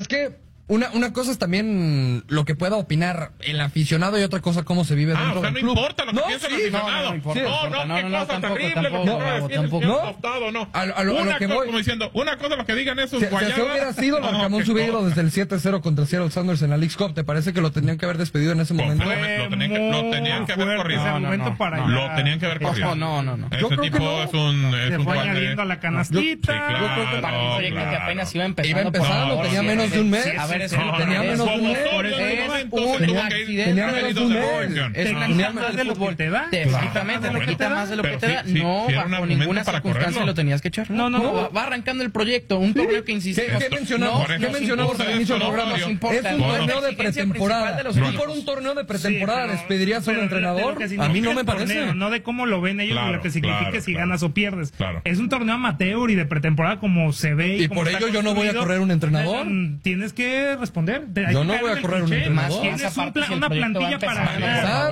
es que una cosa es también lo que pueda opinar el aficionado y otra cosa cómo se vive dentro del club. No importa lo que piensa el aficionado. No, qué cosa terrible lo que va a decir el señor Tostado, no. A lo que voy. Como diciendo, una cosa lo que digan esos guayabas. Si hubiera sido Larcamón subido desde el 7-0 contra Seattle Sounders en la Leagues Cup, ¿te parece que lo tenían que haber despedido en ese momento? Lo tenían que haber corrido. Lo tenían que haber corrido. No. Ese tipo es un se fue añadiendo a la canastita. Yo creo que para un proyecto que apenas iba empezando, tenía menos de un mes. A ver, tenía menos de un mes. Tenía menos de un mes. Es una más de lo que te da. Exactamente, te quita más de lo que te da. No, bajo ninguna circunstancia lo tenías que echar. No. Va arrancando el proyecto, un torneo que insiste. ¿Qué mencionamos al inicio del programa? Es un torneo de pretemporada. ¿Tú por un torneo de pretemporada despedirías a un entrenador? A mí no me parece. No de cómo lo ven ellos, lo que significa si ganas o pierdes. Es un torneo amateur y de pretemporada como se ve. Y por ello yo no voy a correr un entrenador. Tienes que responder. Yo no voy a correr un entrenador. Tienes una plantilla para ganar.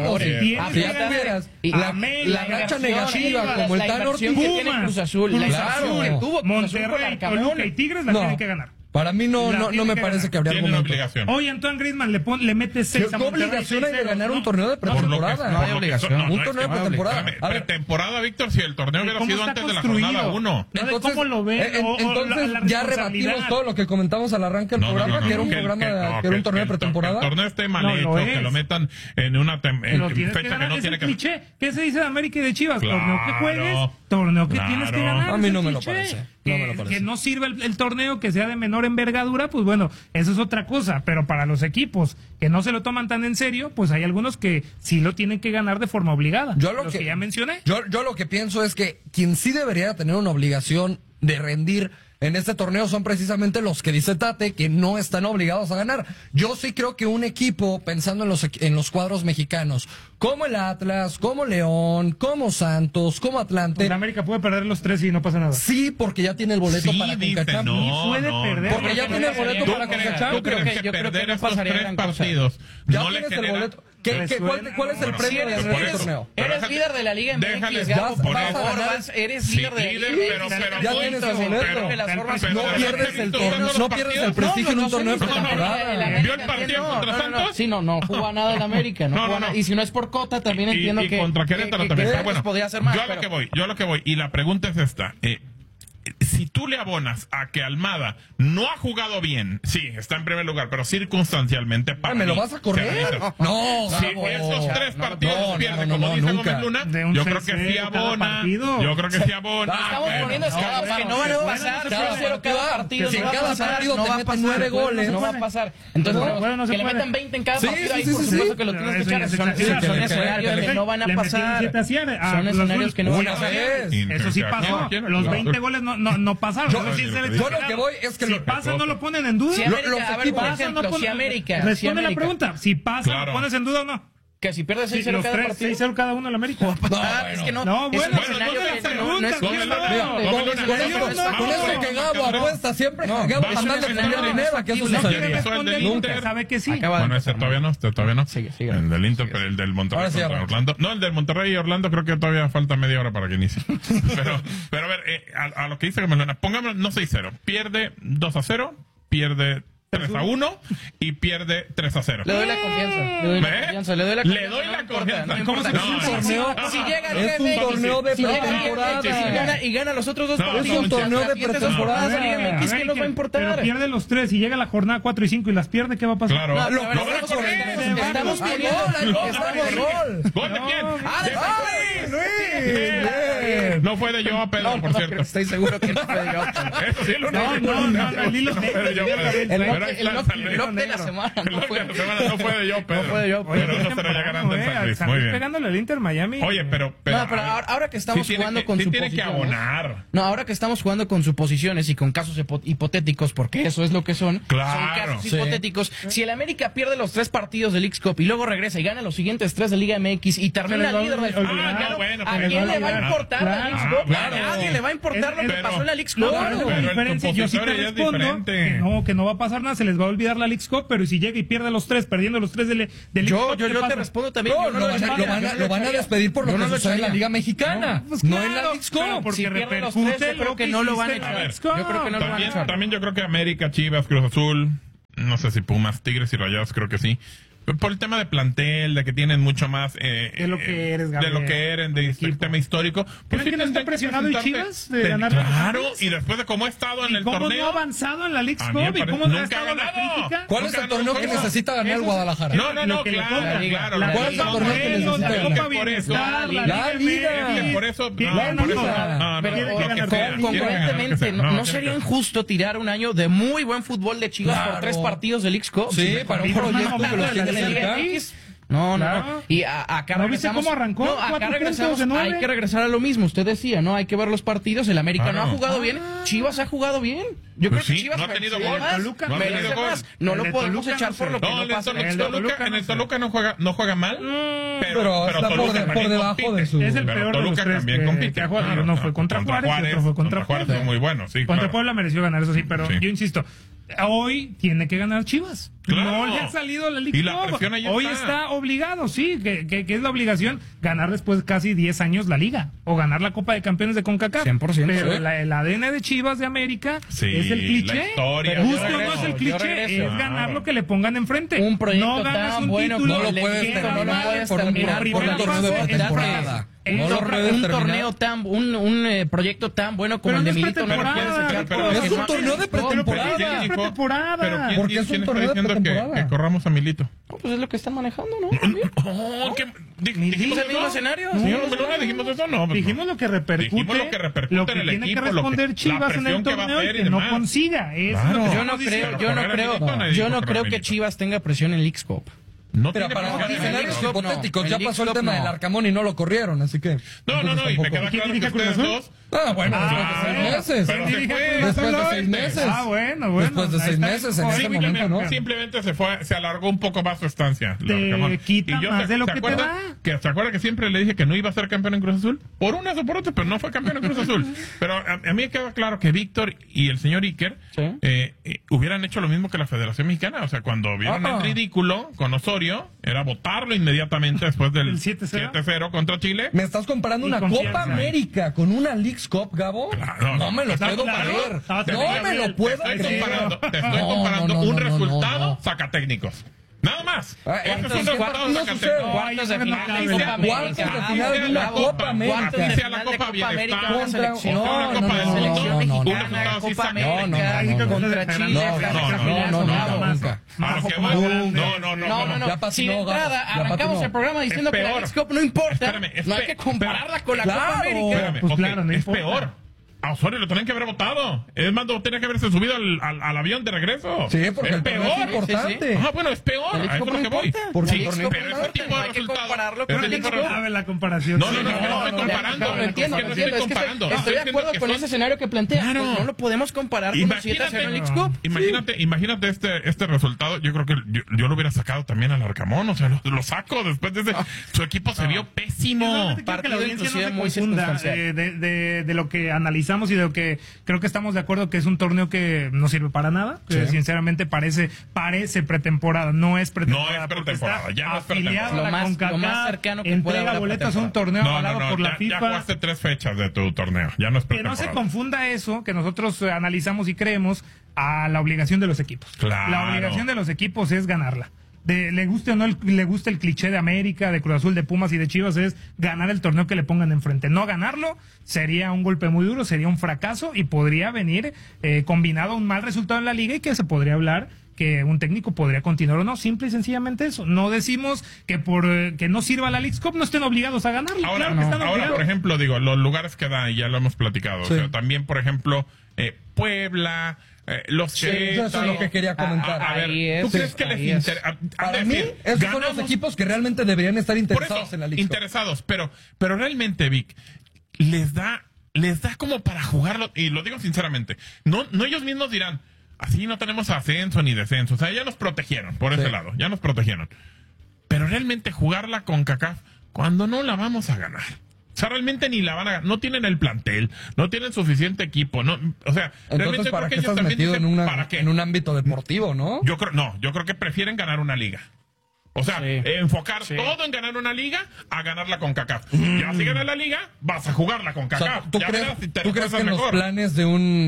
La racha negativa como el Tan Ortiz. Cruz Azul, Monterrey, Toluca y Tigres la tienen que ganar. Para mí no me parece que habría argumento. Oye, Antoine Griezmann le mete 6 a Monterrey. ¿Qué obligación hay de ganar un torneo de pretemporada? No hay obligación. Un torneo de pretemporada. Pretemporada, Víctor, si el torneo hubiera sido antes de la jornada 1. Entonces, ¿cómo lo ven? Entonces ya rebatimos todo lo que comentamos al arranque del programa, que era un programa, que era un torneo de pretemporada. El torneo esté mal hecho, que lo metan en una fecha que no tiene que... cliché. ¿Qué se dice de América y de Chivas? Torneo que juegues, torneo que tienes que ganar. A mí no me lo parece. Que no sirve el torneo, que sea de menor envergadura, pues bueno, eso es otra cosa. Pero para los equipos que no se lo toman tan en serio, pues hay algunos que sí lo tienen que ganar de forma obligada. Los que ya mencioné. Yo lo que pienso es que quien sí debería tener una obligación de rendir en este torneo son precisamente los que dice Tate, que no están obligados a ganar. Yo sí creo que un equipo, pensando en los cuadros mexicanos, como el Atlas, como León, como Santos, como Atlante. Pues América puede perder los 3 y no pasa nada. Sí, porque ya tiene el boleto para CONCACHAF. Puede perder. Porque ya tiene el boleto para CONCACHAF. ¿Tú crees que perder esos 3 partidos ya no le tienes el genera... boleto? ¿Cuál es el premio de ganar el torneo? Eres líder de la Liga MX, eres líder de la Liga. Ya tienes el boleto. No pierdes el prestigio en un torneo de pretemporada. ¿Vio el partido contra Santos? Sí, no jugó nada en América. Y si no es por cota, también entiendo que... Y contra Querétaro también. Bueno, podría ser más. Yo a lo que voy. Y la pregunta es esta. Si tú le abonas a que Almada no ha jugado bien, sí, está en primer lugar, pero circunstancialmente para ¿me lo vas a correr? No, si esos 3 partidos los pierde, como dice Gómez Luna, yo creo que sí abona. Yo creo que sí abona. Estamos poniendo escalas que no van a pasar. Cada partido. Si en cada partido te meten 9 goles, no va a pasar. Entonces, que le metan 20 en cada partido, ahí por supuesto que lo tienes que echar. Son escenarios que no van a pasar. Son escenarios que no van a pasar. Eso sí pasó. Los 20 goles no pasaron. Yo lo que voy es que si pasa no lo ponen en duda. Si América, responde la pregunta. Si pasa, ¿lo pones en duda o no? Que si pierdes 6-0 cada partido. 6-0 cada uno en la América. Es que no. No, bueno, con eso que Gabo apuesta siempre. Gabo mandando dinero, que eso sucedería. Nunca. Sabe que sí. Bueno, ese todavía no. Sigue. El del Inter, pero el del Monterrey contra Orlando. No, el del Monterrey y Orlando creo que todavía falta media hora para que inicie. Pero a ver, a lo que dice Melena, pongámoslo, no 6-0. Pierde 2-0, pierde 3-1 y pierde 3-0. Le doy la confianza. Le doy la confianza. ¿Cómo se llama? Si llega es un torneo de pretemporada. Y gana los otros 2 partidos. Es un torneo de pretemporada. Es que no va a importar. Pero pierde los 3 y llega la jornada 4 y 5 y las pierde, ¿qué va a pasar? Claro. Estamos viendo. ¿Gol de quién? No fue de Joao Pedro, por cierto. Estoy seguro que no fue de Joao Pedro. Eso sí lo el blog de la semana no fue de Joao Pedro. Pero no se lo ganando el San Luis. Muy bien. Pegándole al Inter Miami. Oye, pero ahora que estamos jugando con suposiciones. Tiene que abonar. No, ahora que estamos jugando con suposiciones y con casos hipotéticos, porque eso es lo que son. Claro. Son casos hipotéticos. Si el América pierde los 3 partidos de Leagues Cup y luego regresa y gana los siguientes 3 de Liga MX y termina líder del ¿a quién le va a importar la Leagues Cup? A nadie le va a importar lo que pasó en la Leagues Cup. Yo sí te respondo que no va a pasar nada, se les va a olvidar la Leagues Cup, pero si llega y pierde los 3, perdiendo los 3 de Leagues Cup, yo te respondo también. Lo van a despedir por lo que sucede en la Liga Mexicana, no en la Leagues Cup. Si pierde los 3, yo creo que no lo van a echar. También yo creo que América, Chivas, Cruz Azul, no sé si Pumas, Tigres y Rayados creo que sí. Por el tema de plantel, de que tienen mucho más de lo que eres, Gabriel, de lo que eres, de este tema histórico. Pues sí, que no está presionado el Chivas de ganar. Claro, y después de cómo ha estado en el torneo. ¿Cómo no ha avanzado en la League Cup? ¿Y cómo no ha estado la crítica? ¿Cuál es el torneo que necesita ganar el Guadalajara? No, claro. ¿Cuál es el torneo que necesita ganar? La Liga. Por eso, concurrentemente, ¿no sería injusto tirar un año de muy buen fútbol de Chivas por 3 partidos de League Cup? Sí, para un proyecto que los tiene cerca. No. Y acá ¿No viste cómo arrancó? No, acá regresamos. Hay que regresar a lo mismo. Usted decía, ¿no? Hay que ver los partidos. El América no ha jugado bien. Chivas ha jugado bien. Yo creo que Chivas no ha tenido gol. No lo podemos echar por lo que no pasa. En el Toluca no juega mal, pero está por debajo de su. Es el peor de los tres también compite. No fue contra Juárez, otro fue contra Juárez. Fue muy bueno, sí. Contra Puebla mereció ganar, eso sí, pero yo insisto. Hoy tiene que ganar Chivas. Claro. No le ha salido la Liga. Y la presión ahí hoy está obligado, sí, que es la obligación ganar después de casi 10 años la Liga o ganar la Copa de Campeones de CONCACAF. 100%. Pero el ADN de Chivas de América es el cliché. Justo no es el cliché, es ganar lo que le pongan enfrente. Un proyecto no ganas tan un bueno, título, no lo puedes terminar por un torneo de pretemporada. Un proyecto tan bueno como el de Milito no lo puedes echar. Es un torneo de pretemporada. ¿Por qué es un torneo de pretemporada? Que corramos a Milito. Pues es lo que están manejando, ¿no? ¿Dijimos el mismo escenario? Señor Melona, ¿dijimos eso? No. Dijimos lo que repercute lo que en el tiene equipo, que responder Chivas en el torneo y que no consiga. Yo no creo que Chivas tenga presión en League Cup. No, pero para escenarios hipotéticos ya pasó el tema del Arcamón y no lo corrieron, así que... No, y me queda claro que ustedes dos... bueno, después de 6 meses. Después de 6 meses. Bueno. Después de 6 meses, en ese momento, ¿no? Simplemente se alargó un poco más su estancia. Te quita más de lo que te da. ¿Se acuerda que siempre le dije que no iba a ser campeón en Cruz Azul? Por unas o por otras, pero no fue campeón en Cruz Azul. Pero a mí me queda claro que Víctor y el señor Iker hubieran hecho lo mismo que la Federación Mexicana. O sea, cuando vieron el ridículo con Osorio, era votarlo inmediatamente después del 7-0 contra Chile. ¿Me estás comparando una Copa América con una League Cup, Gabo? Claro, no me lo puedo creer. No me lo puedo creer. Te estoy comparando un resultado sacatécnicos. Nada más. Cuartos de final de una Copa América. Dice la Copa Bienestar, una Copa de selección mexicana, Copa América contra Chile. No. Si de entrada arrancamos el programa diciendo que la League Cup no importa, no hay que compararla con la Copa América. Pues claro, no es importa. peor. A Osorio lo tenían que haber votado. Es más, tenía que haberse subido al avión de regreso. Sí, porque es peor. Es importante. Bueno, es peor. A eso es lo que voy. Porque pero ese tipo de resultados. La comparación. No estoy comparando. No entiendo. Estoy de acuerdo con ese escenario que plantea. No lo podemos comparar con un 7-0 en League Cup. Imagínate este resultado. Yo creo que yo lo hubiera sacado también al Arcamón. O sea, lo saco después de ese. Su equipo se vio pésimo. Que la audiencia no se confunda de lo que analizamos y de lo que creo que estamos de acuerdo que es un torneo que no sirve para nada, que sinceramente parece pretemporada, no es pretemporada. No es pretemporada, ya no es pretemporada. Lo más cercano que entrega boletos a un torneo avalado por la FIFA. Ya jugaste 3 fechas de tu torneo, ya no es pretemporada. Que no se confunda eso, que nosotros analizamos y creemos a la obligación de los equipos. Claro. La obligación de los equipos es ganarla. Le guste o no le gusta el cliché de América, de Cruz Azul, de Pumas y de Chivas, es ganar el torneo que le pongan enfrente. No ganarlo sería un golpe muy duro, sería un fracaso y podría venir combinado a un mal resultado en la liga y que se podría hablar que un técnico podría continuar o no, simple y sencillamente eso. No decimos que por que no sirva la League Cup no estén obligados a ganarlo. Ahora, por ejemplo, los lugares que da, y ya lo hemos platicado, o sea, también, por ejemplo, Puebla... eso es lo que quería comentar. A ver, ¿tú crees que les interesa? Para mí, esos son los equipos que realmente deberían estar interesados en la Liga. Interesados, pero realmente, Vic, les da como para jugarlo, y lo digo sinceramente, no ellos mismos dirán, así no tenemos ascenso ni descenso, o sea, ya nos protegieron por ese lado, ya nos protegieron. Pero realmente jugarla con CONCACAF, cuando no la vamos a ganar. O sea, realmente ni la van a ganar. No tienen el plantel, no tienen suficiente equipo. No, o sea, entonces, realmente ¿para qué estás metido en un ámbito deportivo, no? Yo creo que prefieren ganar una liga. O sea, enfocar todo en ganar una liga a ganarla con CONCACAF. Ya si ganas la liga, vas a jugarla con CONCACAF. O sea, ¿tú crees que en los planes de un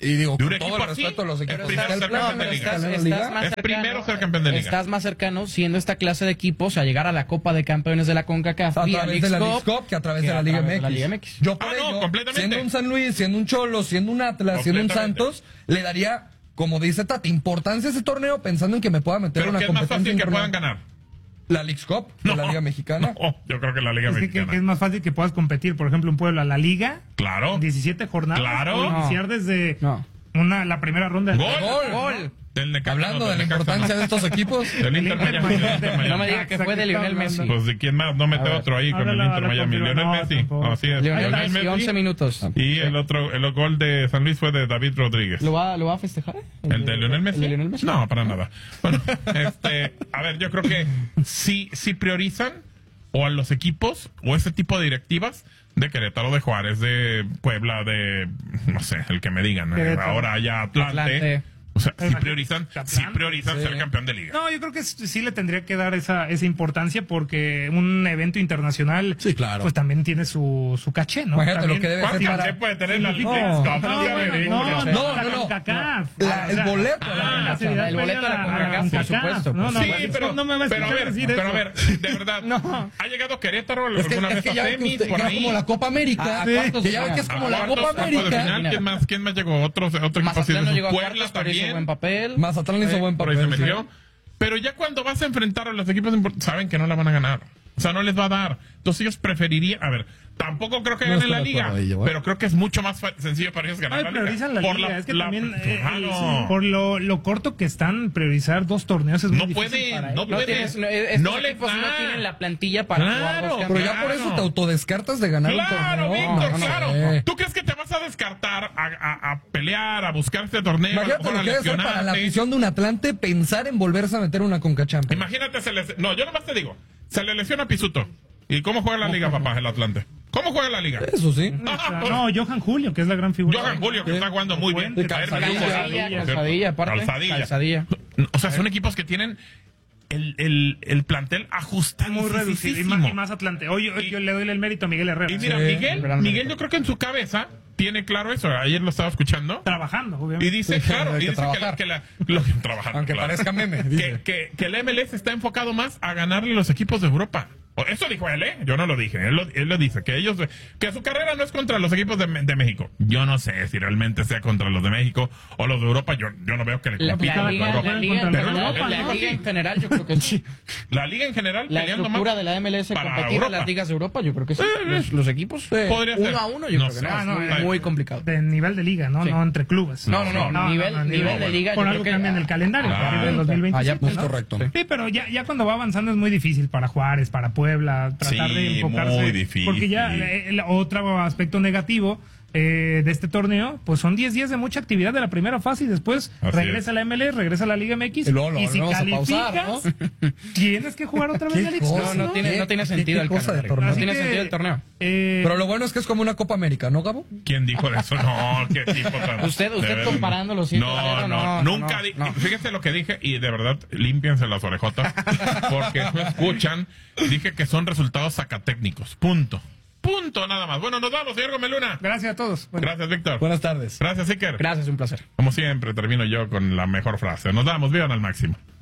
Y digo, con todo el respeto a los equipos. Es primero ser campeón de liga. Estás más cercano siendo esta clase de equipos a llegar a la Copa de Campeones de la CONCACAF. A través de la Leagues Cup que a través de la Liga MX. Yo por ello, siendo un San Luis, siendo un Cholos, siendo un Atlas, siendo un Santos, le daría, como dice Tati, importancia a ese torneo pensando en que me pueda meter una competencia. ¿Pero qué es más fácil que puedan ganar? La Leagues Cup de la Liga Mexicana. No, yo creo que la Liga Mexicana. Que es más fácil que puedas competir, por ejemplo, en Puebla, la Liga. Claro. 17 jornadas. Claro. O iniciar desde la primera ronda. ¡Gol! Hablando de la importancia de estos equipos. Del Inter Miami. No me diga que fue de Lionel Messi. Pues de quién más, no mete otro ahí con el Inter Miami. Lionel Messi. Así es. Lionel Messi, 11 minutos. Y el gol de San Luis fue de David Rodríguez. ¿Lo va a festejar? ¿El de Lionel Messi? No, para nada. Bueno, a ver, yo creo que si priorizan o a los equipos o ese tipo de directivas de Querétaro, de Juárez, de Puebla, de no sé, el que me digan. Ahora ya Atlante. O sea, si priorizan ser campeón de liga. No, yo creo que sí le tendría que dar esa importancia porque un evento internacional pues también tiene su caché, ¿no? Imagínate lo que debe ser para... puede tener la Leagues Cup? El boleto. El boleto de la CONCACAF, por supuesto. Sí, pero no me vas a decir eso. Pero a ver, de verdad, ¿ha llegado Querétaro alguna vez a semis por ahí? Como la Copa América. Que ya ven que es como la Copa América. ¿Quién más llegó? Otro equipo así de sus Puebla también. Buen papel. Mazatlán hizo buen papel. Pero ya cuando vas a enfrentar a los equipos saben que no la van a ganar. O sea, no les va a dar. Entonces ellos preferirían... A ver, tampoco creo que ganen la liga, pero creo que es mucho más sencillo para ellos ganar la liga. Priorizan la liga. Es que también, por lo corto que están, priorizar 2 torneos es muy difícil. No pueden. No tienen la plantilla para jugar 2 torneos. Pero ya por eso te autodescartas de ganar un torneo. Víctor, claro. ¿Tú crees que te vas a descartar a pelear, a buscar este torneo? Imagínate lo que debe ser para la afición de un Atlante pensar en volverse a meter una Conca Champions. Imagínate, yo nomás te digo, se le lesiona Pisuto. ¿Y cómo juega la liga, papá, el Atlante? ¿Cómo juega la liga? Eso sí. No, Johan Julio, que es la gran figura. Johan Julio, que está jugando muy bien. Calzadilla. O sea, son equipos que tienen el plantel ajustado. Muy reducido. Y más Atlante. Hoy yo le doy el mérito a Miguel Herrera. Y mira, Miguel yo creo que en su cabeza tiene claro eso. Ayer lo estaba escuchando. Trabajando, obviamente. Y dice, claro, que trabajando. Aunque parezca meme. Que el MLS está enfocado más a ganarle a los equipos de Europa. Eso dijo él, ¿eh? Yo no lo dije. Él lo dice, que su carrera no es contra los equipos de México. Yo no sé si realmente sea contra los de México o los de Europa. Yo no veo que le compita la liga en general, yo creo que sí. La liga en general, la estructura de la MLS competir en las ligas de Europa, yo creo que sí. Los equipos, podría ser 1 a 1, yo creo que no. Es muy complicado. De nivel de liga, ¿no? No entre clubes. No. Nivel de liga. Por algo cambian el calendario. Del 2025. Es correcto. Sí, pero ya cuando va avanzando es muy difícil para Juárez, para Puebla, tratar de enfocarse. Muy difícil. Porque ya otro aspecto negativo de este torneo, pues son 10 días de mucha actividad de la primera fase y después regresa a la MLS, regresa a la Liga MX y si calificas, tienes que jugar otra vez la Liga. No tiene sentido el torneo. No tiene sentido el torneo. Pero lo bueno es que es como una Copa América, ¿no, Gabo? ¿Quién dijo eso? No, qué tipo tan... Usted comparándolo. Nunca fíjese lo que dije y de verdad, límpiense las orejotas porque no escuchan. Dije que son resultados sacatécnicos. Punto, nada más. Bueno, nos vamos, señor Gomeluna. Gracias a todos. Gracias, Víctor. Buenas tardes. Gracias, Iker. Gracias, un placer. Como siempre, termino yo con la mejor frase. Nos vamos, vivan al máximo.